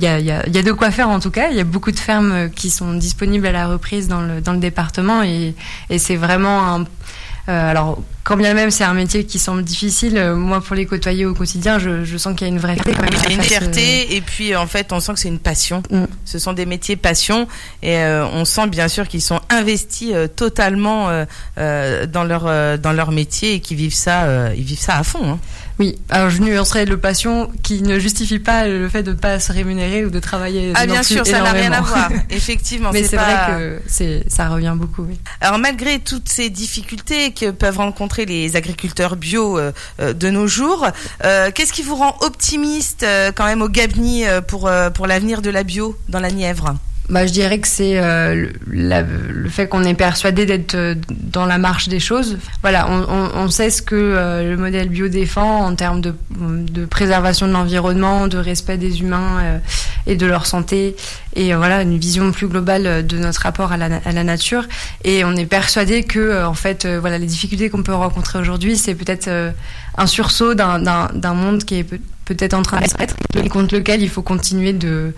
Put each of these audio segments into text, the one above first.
y a de quoi faire en tout cas. Il y a beaucoup de fermes qui sont disponibles à la reprise dans le département et c'est vraiment alors, quand bien même c'est un métier qui semble difficile, moi pour les côtoyer au quotidien, je sens qu'il y a une vraie fierté quand même. Il y a une fierté et puis en fait on sent que c'est une passion. Ce sont des métiers passion et on sent bien sûr qu'ils sont investis totalement dans leur métier et qu'ils vivent ça à fond. Hein. Oui, alors je nuancerais le passion qui ne justifie pas le fait de ne pas se rémunérer ou de travailler. Ah bien sûr, ça n'a rien à voir. Effectivement, mais c'est vrai que ça revient beaucoup. Oui. Alors malgré toutes ces difficultés que peuvent rencontrer les agriculteurs bio de nos jours, qu'est-ce qui vous rend optimiste quand même au Gabni pour l'avenir de la bio dans la Nièvre ? Je dirais que c'est le fait qu'on est persuadé d'être dans la marche des choses. Voilà, on sait ce que le modèle bio défend en termes de préservation de l'environnement, de respect des humains et de leur santé, et voilà, une vision plus globale de notre rapport à la nature. Et on est persuadé que en fait, voilà, les difficultés qu'on peut rencontrer aujourd'hui, c'est peut-être un sursaut d'un monde qui est peut-être en train de disparaître et contre lequel il faut continuer de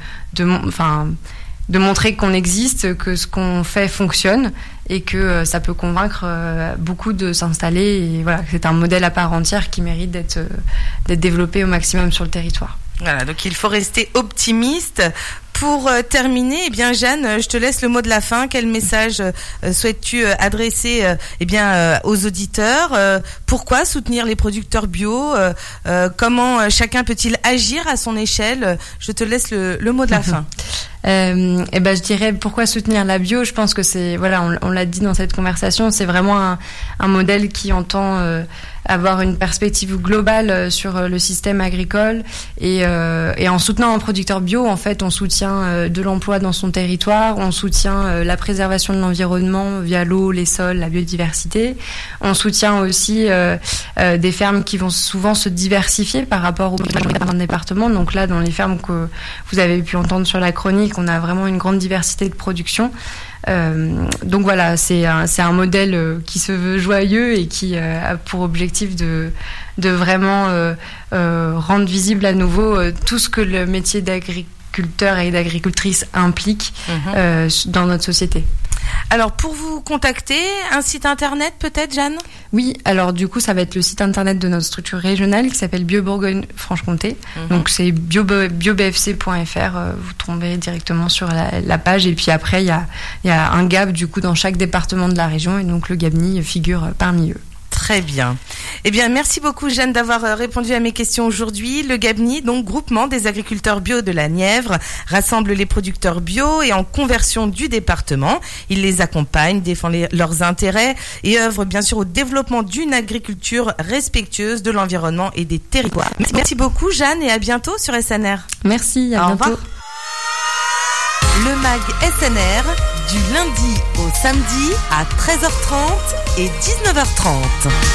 montrer qu'on existe, que ce qu'on fait fonctionne et que ça peut convaincre beaucoup de s'installer. Et voilà, c'est un modèle à part entière qui mérite d'être développé au maximum sur le territoire. Voilà, donc il faut rester optimiste. Pour terminer, eh bien Jeanne, je te laisse le mot de la fin. Quel message souhaites-tu adresser aux auditeurs ? Pourquoi soutenir les producteurs bio ? Comment chacun peut-il agir à son échelle ? Je te laisse le mot de la fin. Je dirais pourquoi soutenir la bio. Je pense que c'est, voilà, on l'a dit dans cette conversation, c'est vraiment un modèle qui entend avoir une perspective globale sur le système agricole et en soutenant un producteur bio, en fait, on soutient de l'emploi dans son territoire, on soutient la préservation de l'environnement via l'eau, les sols, la biodiversité. On soutient aussi des fermes qui vont souvent se diversifier par rapport au département. Donc là, dans les fermes que vous avez pu entendre sur la chronique, on a vraiment une grande diversité de production. Donc voilà, c'est un modèle qui se veut joyeux et qui a pour objectif de vraiment rendre visible à nouveau tout ce que le métier d'agriculteur et d'agricultrice implique dans notre société. Alors, pour vous contacter, un site internet peut-être, Jeanne ? Oui, alors du coup, ça va être le site internet de notre structure régionale qui s'appelle Bio Bourgogne-Franche-Comté. Donc, c'est biobfc.fr. Vous tombez directement sur la page. Et puis après, il y a un GAB, du coup, dans chaque département de la région. Et donc, le Gabni figure parmi eux. Très bien. Eh bien, merci beaucoup, Jeanne, d'avoir répondu à mes questions aujourd'hui. Le Gabni, donc groupement des agriculteurs bio de la Nièvre, rassemble les producteurs bio et en conversion du département. Il les accompagne, défend leurs intérêts et œuvre bien sûr au développement d'une agriculture respectueuse de l'environnement et des territoires. Merci beaucoup, Jeanne, et à bientôt sur SNR. Merci, à bientôt. Au revoir. Le MAG SNR, du lundi au samedi à 13h30 et 19h30.